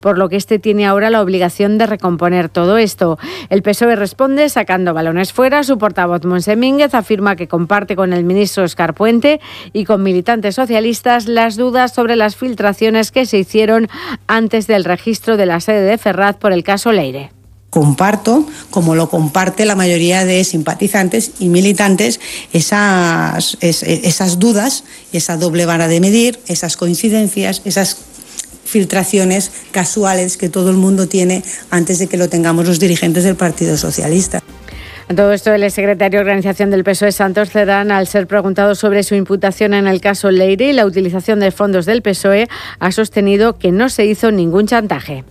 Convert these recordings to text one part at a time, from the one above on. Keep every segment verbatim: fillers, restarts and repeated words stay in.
por lo que este tiene ahora la obligación de recomponer todo esto. El P S O E responde sacando balones fuera. Su portavoz Montse Mínguez afirma que comparte con el ministro Óscar Puente y con militantes socialistas las dudas sobre las filtraciones que se hicieron antes del registro de la sede de Ferraz por el caso Leire. Comparto, como lo comparte la mayoría de simpatizantes y militantes, esas, es, esas dudas, esa doble vara de medir, esas coincidencias, esas filtraciones casuales que todo el mundo tiene antes de que lo tengamos los dirigentes del Partido Socialista. En todo esto, el exsecretario de Organización del P S O E, Santos Cerdán, al ser preguntado sobre su imputación en el caso Leire y la utilización de fondos del P S O E, ha sostenido que no se hizo ningún chantaje.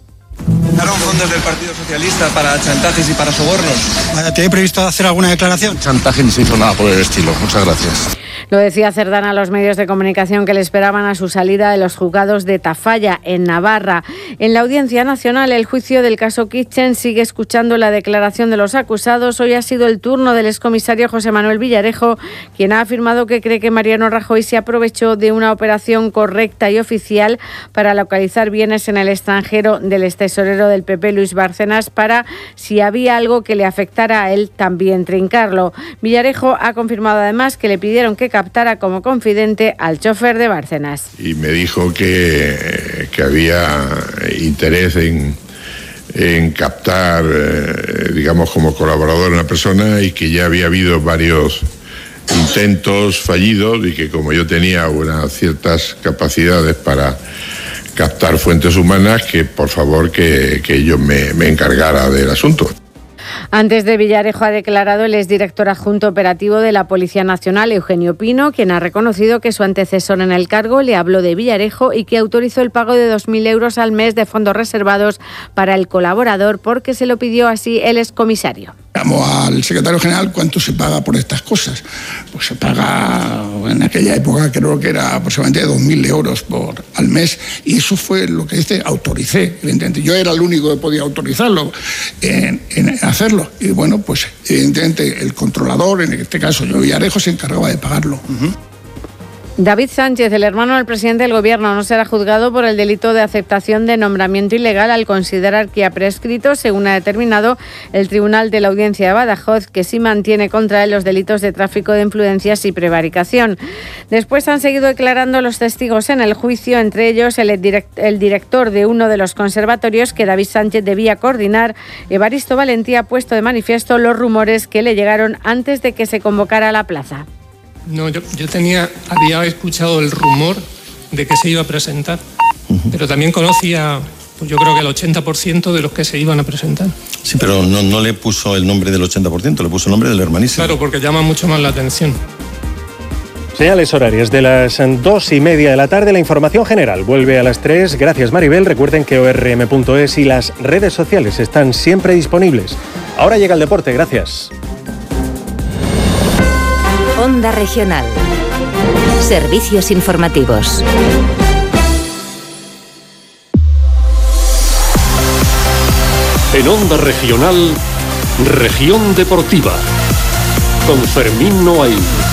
¿Usaron fondos del Partido Socialista para chantajes y para sobornos? ¿Tiene previsto hacer alguna declaración? Chantaje ni se hizo nada por el estilo. Muchas gracias. Lo decía Cerdán a los medios de comunicación que le esperaban a su salida de los juzgados de Tafalla, en Navarra. En la Audiencia Nacional, el juicio del caso Kitchen sigue escuchando la declaración de los acusados. Hoy ha sido el turno del excomisario José Manuel Villarejo, quien ha afirmado que cree que Mariano Rajoy se aprovechó de una operación correcta y oficial para localizar bienes en el extranjero del extesorero del P P, Luis Bárcenas, para, si había algo que le afectara a él, también trincarlo. Villarejo ha confirmado además que le pidieron que captara como confidente al chofer de Bárcenas. Y me dijo que, que había interés en, en captar, eh, digamos, como colaborador a una persona, y que ya había habido varios intentos fallidos y que como yo tenía unas ciertas capacidades para captar fuentes humanas, que por favor que, que yo me, me encargara del asunto. Antes de Villarejo ha declarado el exdirector adjunto operativo de la Policía Nacional, Eugenio Pino, quien ha reconocido que su antecesor en el cargo le habló de Villarejo y que autorizó el pago de dos mil euros al mes de fondos reservados para el colaborador, porque se lo pidió así el excomisario. Llamo al secretario general: ¿cuánto se paga por estas cosas? Pues se paga, en aquella época creo que era aproximadamente dos mil euros por, al mes, y eso fue lo que dice, autoricé, evidentemente. Yo era el único que podía autorizarlo, en, en hacerlo, y bueno, pues evidentemente el controlador, en este caso yo, Villarejo, se encargaba de pagarlo. Uh-huh. David Sánchez, el hermano del presidente del Gobierno, no será juzgado por el delito de aceptación de nombramiento ilegal al considerar que ha prescrito, según ha determinado el Tribunal de la Audiencia de Badajoz, que sí mantiene contra él los delitos de tráfico de influencias y prevaricación. Después han seguido declarando los testigos en el juicio, entre ellos el, direct, el director de uno de los conservatorios que David Sánchez debía coordinar. Evaristo Valentía ha puesto de manifiesto los rumores que le llegaron antes de que se convocara a la plaza. No, yo, yo tenía, había escuchado el rumor de que se iba a presentar, uh-huh. pero también conocía, pues yo creo que el ochenta por ciento de los que se iban a presentar. Sí, pero no, no le puso el nombre del ochenta por ciento, le puso el nombre del hermanísimo. Claro, porque llama mucho más la atención. Señales horarias de las dos y media de la tarde. La información general vuelve a las tres. Gracias, Maribel. Recuerden que o r m punto es y las redes sociales están siempre disponibles. Ahora llega el deporte. Gracias. Onda Regional. Servicios informativos. En Onda Regional, Región Deportiva, con Fermín Noailles.